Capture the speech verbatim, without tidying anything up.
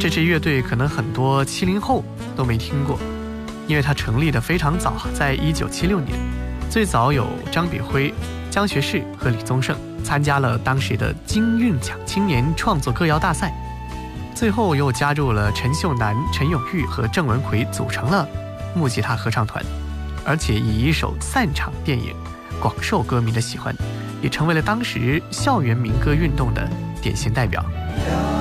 这支乐队可能很多七零后都没听过，因为它成立的非常早，在一九七六年。最早有张笔辉、江学士和李宗盛参加了当时的金韵奖青年创作歌谣大赛，最后又加入了陈秀楠、陈永玉和郑文奎，组成了木吉他合唱团，而且以一首散场电影广受歌迷的喜欢，也成为了当时校园民歌运动的典型代表。